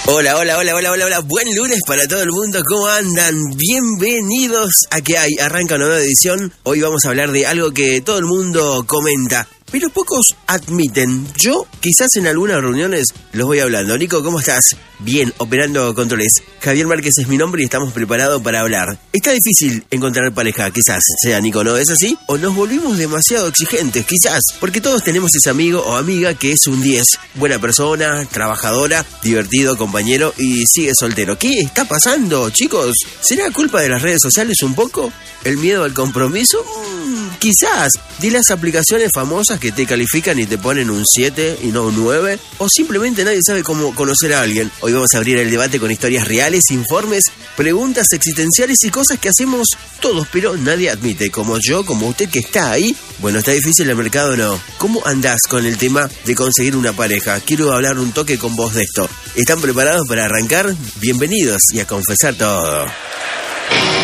Hola, buen lunes para todo el mundo, ¿cómo andan? Bienvenidos a ¿Qué hay? Arranca una nueva edición. Hoy vamos a hablar de algo que todo el mundo comenta, pero pocos admiten. Yo, quizás en algunas reuniones, los voy hablando. Nico, ¿cómo estás? Bien, operando controles. Javier Márquez es mi nombre y estamos preparados para hablar. Está difícil encontrar pareja, quizás sea, Nico, ¿no es así? O nos volvimos demasiado exigentes, quizás, porque todos tenemos ese amigo o amiga que es un 10. Buena persona, trabajadora, divertido, compañero y sigue soltero. ¿Qué está pasando, chicos? ¿Será culpa de las redes sociales un poco? ¿El miedo al compromiso? Quizás. ¿De las aplicaciones famosas que te califican y te ponen un 7 y no un 9? ¿O simplemente nadie sabe cómo conocer a alguien? Hoy vamos a abrir el debate con historias reales, informes, preguntas existenciales y cosas que hacemos todos, pero nadie admite. Como yo, como usted que está ahí. Bueno, está difícil el mercado, ¿no? ¿Cómo andás con el tema de conseguir una pareja? Quiero hablar un toque con vos de esto. ¿Están preparados para arrancar? Bienvenidos y a confesar todo.